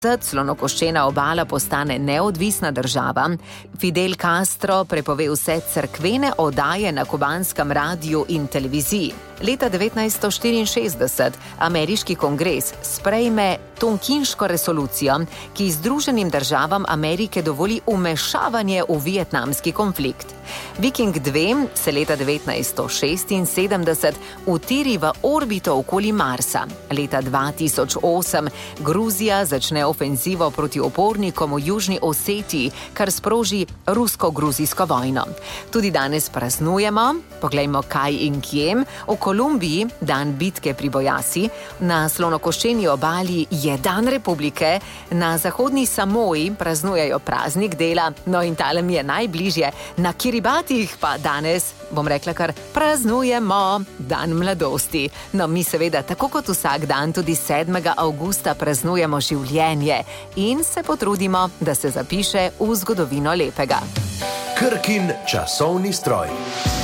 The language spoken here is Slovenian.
slonokoščena obala postane neodvisna država, Fidel Castro prepove vse cerkvene oddaje na kubanskem radiju in televiziji. Leta 1964 ameriški kongres sprejme Tonkinško resolucijo, ki Združenim državam Amerike dovoli vmešavanje v vietnamski konflikt. Viking 2 se leta 1976 utiri v orbito okoli Marsa. Leta 2008 Gruzija začne ofenzivo proti upornikom v Južni Osetiji, kar sproži rusko-gruzijsko vojno. Tudi danes praznujemo, poglejmo kaj in kje, v Kolumbiji dan bitke pri Bojasi, na slonokoščeni obali je dan republike, na zahodni Samoji praznujejo praznik dela, no in tale mi je najbližje, na Kiribatih pa danes, bom rekla kar, praznujemo dan mladosti. No, mi seveda, tako kot vsak dan, tudi 7. avgusta praznujemo življenje in se potrudimo, da se zapiše v zgodovino lepega. Krkin časovni stroj.